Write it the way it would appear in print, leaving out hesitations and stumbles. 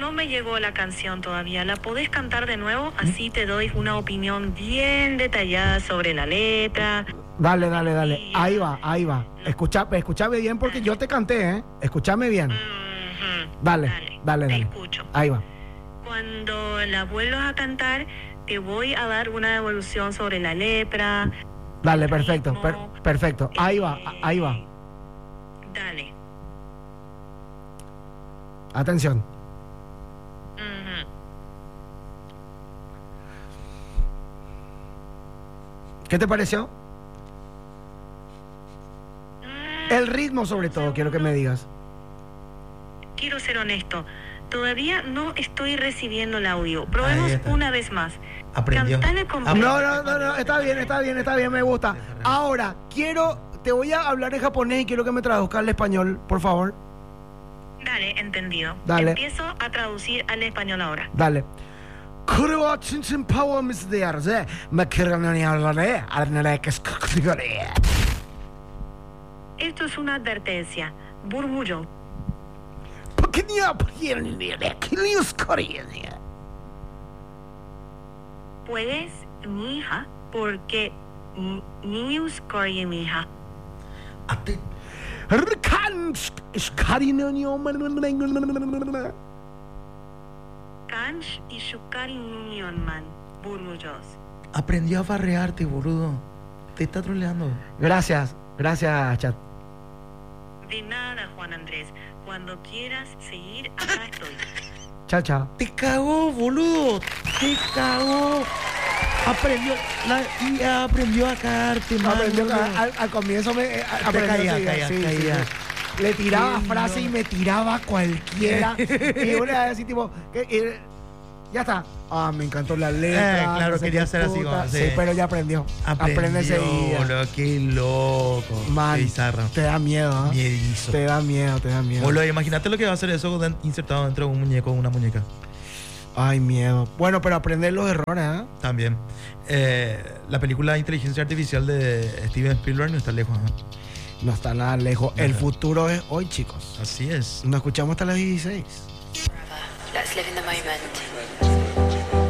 no me llegó la canción todavía. ¿La podés cantar de nuevo? Así te doy una opinión bien detallada sobre la letra. Dale. Ahí va. Escúchame bien porque yo te canté, ¿eh? Escúchame bien. Dale. Te escucho. Ahí va. Cuando la vuelvas a cantar, te voy a dar una devolución sobre la letra. Dale, perfecto. Perfecto. Ahí va. Dale. Atención. ¿Qué te pareció? El ritmo, sobre todo, quiero que me digas. Quiero ser honesto. Todavía no estoy recibiendo el audio. Probemos una vez más. Aprendió. Cantale con... No, está bien, me gusta. Ahora, te voy a hablar en japonés y quiero que me traduzcas al español, por favor. Dale, entendido. Dale. Empiezo a traducir al español ahora. Dale. Esto es una advertencia. Murmullo. ¿Puedes, mi hija? Porque niños corren, mi hija. Kansh y Shukari Union Man, murmullos. Aprendió a farrearte, boludo. Te está troleando. Gracias, chat. De nada, Juan Andrés. Cuando quieras seguir, acá estoy. Chao. Te cagó, boludo. Te cagó. Aprendió a cagarte, man. Al comienzo me caía. Le tiraba frases y me tiraba cualquiera. Y una vez así tipo, ya está. Me encantó la letra. Claro, no sé quería qué ser así como Sí, pero ya aprendió. Aprende enseguida. Boludo, qué loco. Man, qué bizarro. Te da miedo, ¿eh? Miedizo. Te da miedo. Boludo, imagínate lo que va a hacer eso insertado dentro de un muñeco o una muñeca. Ay, miedo. Bueno, pero aprender los errores, ¿eh? También. La película Inteligencia Artificial de Steven Spielberg no está lejos, ¿eh? No está nada lejos. El futuro es hoy, chicos. Así es. Nos escuchamos hasta las 16. Let's live in the moment.